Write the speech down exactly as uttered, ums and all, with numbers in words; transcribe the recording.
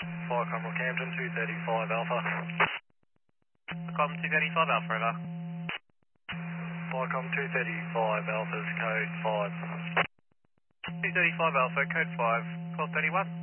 Fire Com Rockhampton, two thirty-five Alpha. Com two thirty-five Alpha, over. Firecom two thirty-five Alpha's code five. two thirty-five Alpha, code five, twelve thirty-one.